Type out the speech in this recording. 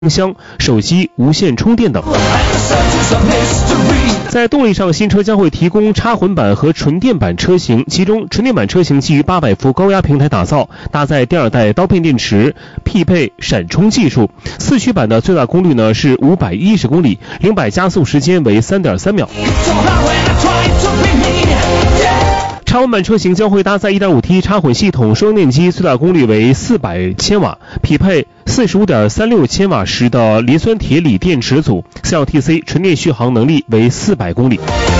音箱、手机无线充电等。在动力上，新车将会提供插混版和纯电版车型，其中纯电版车型基于800伏高压平台打造，搭载第2代刀片电池，匹配闪充技术。4驱版的最大功率呢是510公里，0百加速时间为 3.3 秒。插混版车型将会搭载 1.5T 插混系统，双电机，最大功率为400千瓦，匹配 45.36 千瓦时的磷酸铁锂电池组，4.0T纯电续航能力为400公里。